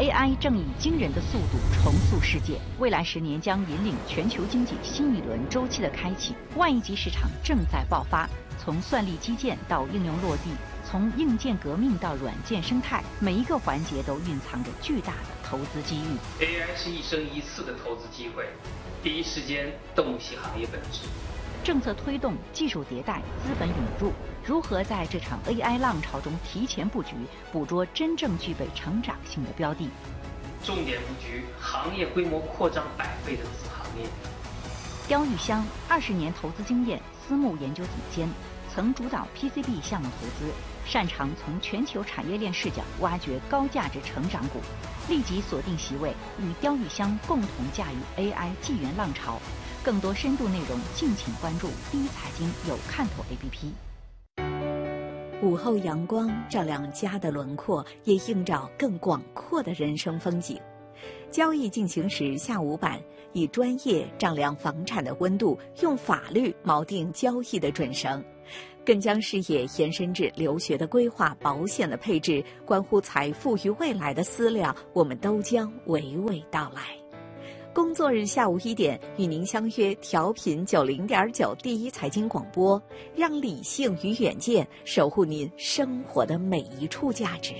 AI 正以惊人的速度重塑世界，未来10年将引领全球经济新一轮周期的开启。万亿级市场正在爆发，从算力基建到应用落地，从硬件革命到软件生态，每一个环节都蕴藏着巨大的投资机遇。 AI 是一生一次的投资机会，第一时间洞悉行业本质。 政策推动、技术迭代、资本涌入，如何在这场 AI 浪潮中提前布局，捕捉真正具备成长性的标的？ 重点布局行业规模扩张100倍的子行业。 刁玉香20年投资经验，私募研究总监，曾主导 PCB 项目投资，擅长从全球产业链视角挖掘高价值成长股。立即锁定席位，与刁玉香共同驾驭 AI 纪元浪潮。更多深度内容，敬请关注第一财经有看头 APP。 午后阳光照亮家的轮廓，也映照更广阔的人生风景。交易进行时下午版，以专业丈量房产的温度，用法律锚定交易的准绳，更将视野延伸至留学的规划、保险的配置，关乎财富与未来的思量，我们都将娓娓道来。工作日下午1点，与您相约调频90.9第一财经广播，让理性与远见守护您生活的每一处价值。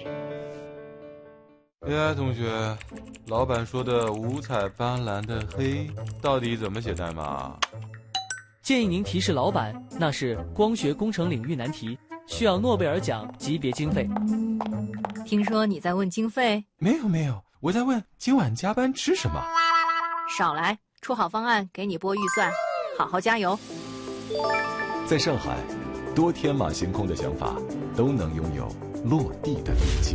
AI 同学，老板说的五彩斑斓的黑到底怎么写代码？ 建议您提示老板，那是光学工程领域难题，需要诺贝尔奖级别经费。 听说你在问经费？ 没有，我在问今晚加班吃什么。 少来，出好方案给你拨预算，好好加油。 在上海，多天马行空的想法都能拥有落地的勇气。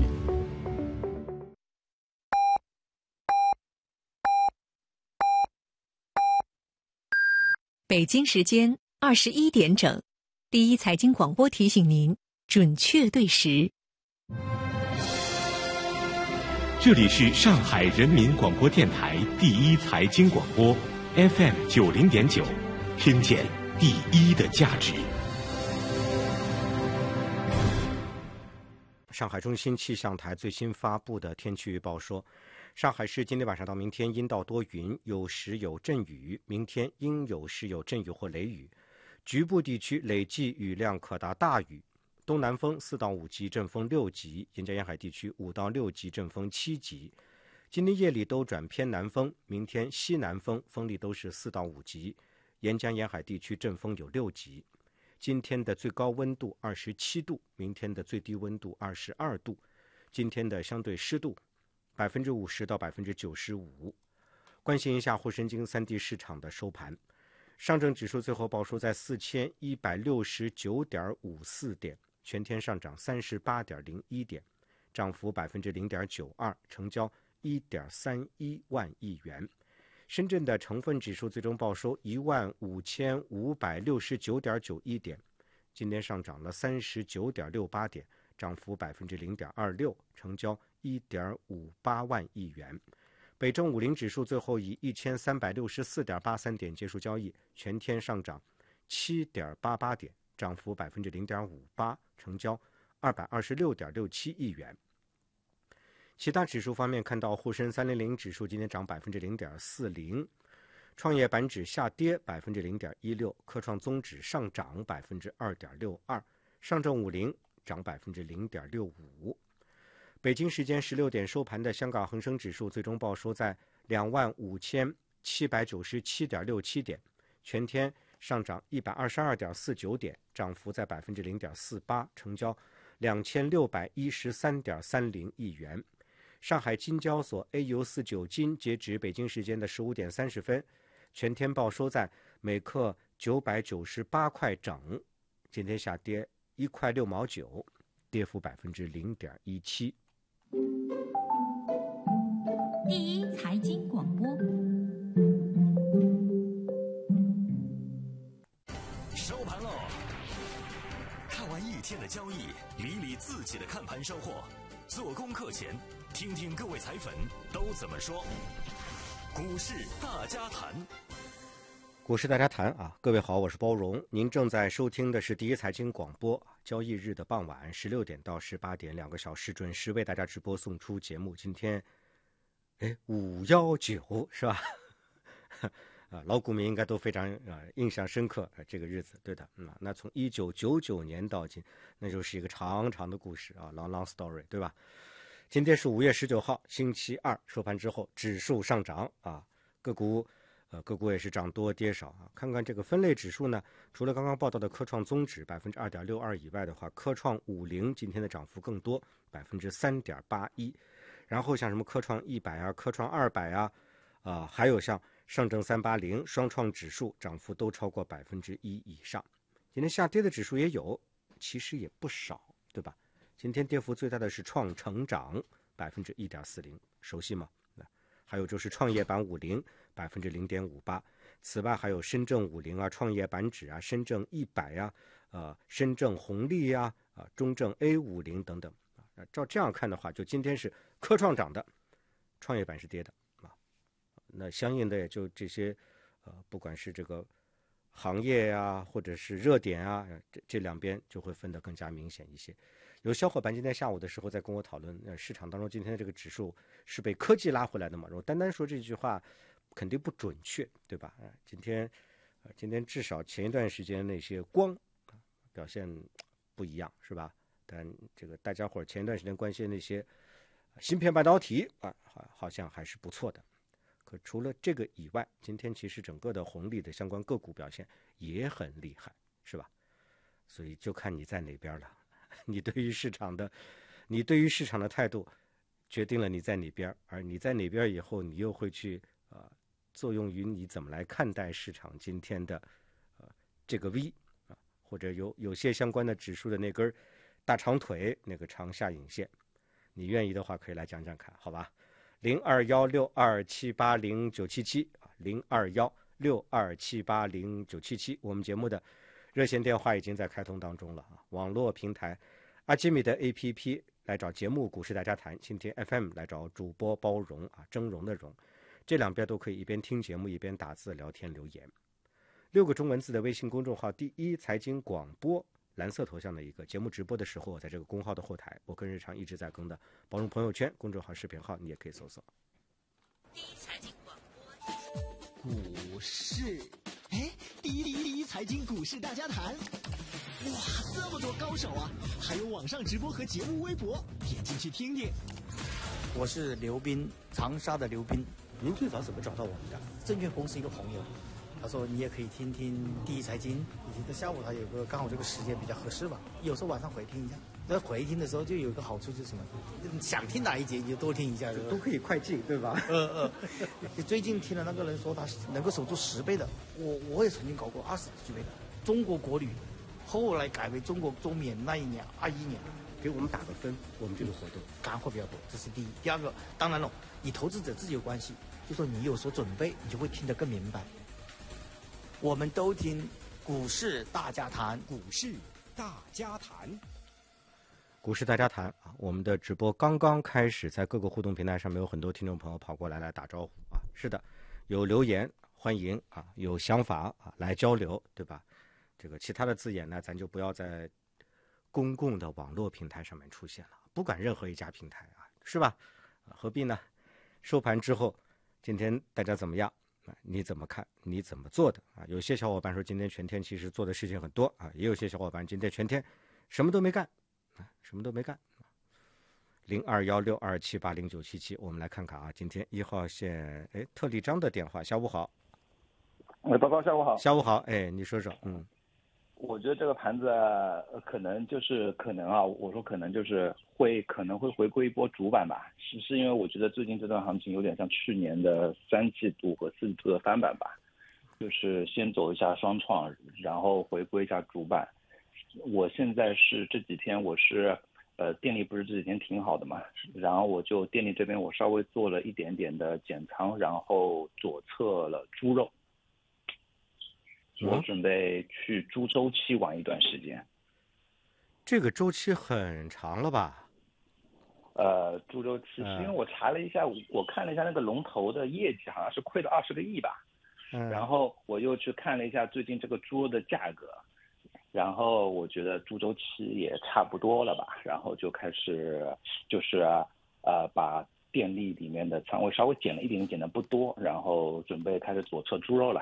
北京时间21点整，第一财经广播提醒您准确对时。 这里是上海人民广播电台第一财经广播 FM 90.9，听见第一的价值。 上海中心气象台最新发布的天气预报说，上海市今天晚上到明天阴到多云，有时有阵雨，明天应有时有阵雨或雷雨，局部地区累计雨量可达大雨。东南风4到5级，阵风6级；沿江沿海地区5到6级，阵风7级。今天夜里都转偏南风，明天西南风，风力都是4到5级，沿江沿海地区阵风有6级。今天的最高温度27度，明天的最低温度22度。今天的相对湿度50%到95%。关心一下沪深京3地市场的收盘。上证指数最后报收在4169.54点，全天上涨38.01点，涨幅0.92%，成交1.31万亿元。深圳的成分指数最终报收15569.91点，今天上涨了39.68点，涨幅0.26%，成交1.58万亿元。北证50指数最后以1364.83点结束交易，全天上涨7.88点，涨幅0.58%，成交226.67亿元。其他指数方面，看到沪深300指数今天涨0.40%，创业板指下跌0.16%，科创综指上涨2.62%，上证50涨0.65%。北京时间16点收盘的香港恒生指数最终报收在25797.67点，全天上涨122.49点，涨幅在0.48%，成交2613.30亿元。上海金交所 AU49 金截止北京时间的15点30分，全天报收在每克998块整，今天下跌1块6毛9，跌幅0.17%。 第一财经广播， 收盘喽！看完一天的交易，理理自己的看盘收获。做功课前，听听各位财粉都怎么说。股市大家谈， 股市大家谈啊！各位好，我是包荣，您正在收听的是第一财经广播。交易日的傍晚16点到18点，2个小时准时为大家直播送出节目。今天 519是吧？老股民应该都非常印象深刻这个日子，对的。那从1999年到今，那就是一个长长的故事啊 ，long story， 对吧？今天是5月19号，星期二，收盘之后指数上涨啊，个股也是涨多跌少啊。看看这个分类指数呢，除了刚刚报道的科创综指2.62%以外的话，科创50今天的涨幅更多3.81%，然后像什么科创100啊、科创200啊，还有像上证380、双创指数涨幅都超过1%以上。今天下跌的指数也有，其实也不少，对吧？今天跌幅最大的是创成长1.40%，熟悉吗？还有就是创业板50 0.58%，此外还有深证50啊、创业板指啊、深证100啊、深证红利啊、中证 A50等等照这样看的话，就今天是科创涨的，创业板是跌的那相应的也就这些不管是这个行业啊，或者是热点啊，这两边就会分得更加明显一些。有小伙伴今天下午的时候在跟我讨论，市场当中今天的这个指数是被科技拉回来的嘛？我单单说这句话肯定不准确，对吧？今天至少前一段时间那些光表现不一样，是吧？但这个大家伙前一段时间关心那些芯片半导体好像还是不错的。可除了这个以外，今天其实整个的红利的相关个股表现也很厉害，是吧？所以就看你在哪边了。你对于市场的态度决定了你在哪边，而你在哪边以后，你又会去作用于你怎么来看待市场今天的这个 V 或者有些相关的指数的那根大长腿，那个长下影线，你愿意的话可以来讲讲看，好吧？021627809770 021627809770，我们节目的热线电话已经在开通当中了网络平台阿基米的 APP 来找节目股市大家谈，蜻蜓 FM 来找主播包容峥嵘的嵘，这两边都可以一边听节目一边打字聊天留言。6个中文字的微信公众号第一财经广播，蓝色头像的一个节目直播的时候，我在这个公号的后台，我跟日常一直在更的包容朋友圈公众号视频号，你也可以搜索。 第一财经广播股市，第一财经股市大家谈，哇，这么多高手啊！还有网上直播和节目微博，点进去听听。 我是刘斌，长沙的刘斌。 您最早怎么找到我们的？ 证券公司一个朋友，他说你也可以听听第一财经，以前在下午他有个刚好这个时间比较合适吧，有时候晚上回听一下。在回听的时候就有一个好处就是什么，想听哪一节你就多听一下， 都可以快进，对吧？ 最近听了那个人说他能够守住10倍的，我也曾经搞过20几倍的。中国国旅后来改为中国中免那一年21年， 给我们打个分，我们这个活动干货比较多，这是第一。第二个，当然了，你投资者自己有关系，就说你有所准备，你就会听得更明白。我们都听股市大家谈， 股市大家谈。 股市大家谈我们的直播刚刚开始，在各个互动平台上面有很多听众朋友跑过来打招呼是的，有留言欢迎有想法来交流，对吧？这个其他的字眼呢，咱就不要在公共的网络平台上面出现了，不管任何一家平台是吧？何必呢？收盘之后，今天大家怎么样？你怎么看？你怎么做的有些小伙伴说今天全天其实做的事情很多也有些小伙伴今天全天什么都没干021627809770，我们来看看今天1号线特立章的电话。下午好。 报告下午好。 下午好，你说说。 我觉得这个盘子可能我说可能就是可能会回归一波主板吧，是因为我觉得最近这段行情有点像去年的3季度和4季度的翻版吧，就是先走一下双创，然后回归一下主板。我现在是这几天我是电力不是这几天挺好的嘛，然后我就电力这边我稍微做了一点点的减仓，然后左侧了猪肉。我准备去猪周期玩一段时间。 这个周期很长了吧？ 猪周期是因为我查了一下，我看了一下那个龙头的业绩，好像是亏了20个亿吧。然后我又去看了一下最近这个猪肉的价格，然后我觉得猪周期也差不多了吧，然后就开始就是把电力里面的仓位稍微减了一点，减的不多，然后准备开始左侧猪肉了。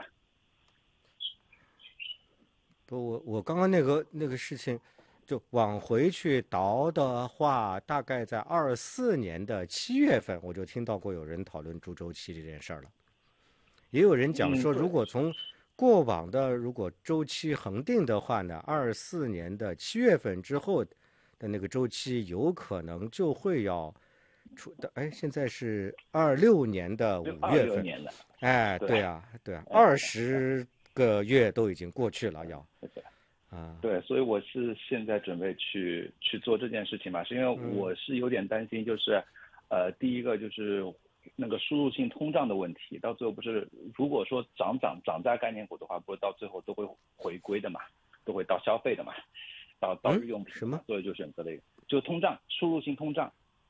不，我刚刚那个事情，就往回去倒的话，大概在24年的7月份，我就听到过有人讨论猪周期这件事儿了。也有人讲说，如果从过往的如果周期恒定的话呢，24年的7月份之后的那个周期有可能就会要出的。哎，现在是26年的5月份。 年了。 哎，对啊，20个月都已经过去了，要。 对，所以我是现在准备去做这件事情嘛，是因为我是有点担心，就是第一个就是那个输入性通胀的问题，到最后不是如果说涨价概念股的话，不是到最后都会回归的嘛，都会到消费的嘛，到日用品， 什么？ 所以就选择了一个，就通胀，输入性通胀。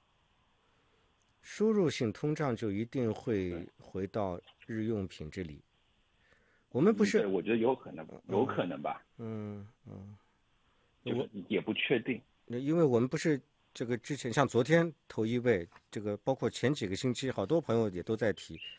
输入性通胀就一定会回到日用品这里。我们不是， 对，我觉得有可能吧。就是也不确定。 因为我们不是这个之前像昨天头一位，这个包括前几个星期，好多朋友也都在提，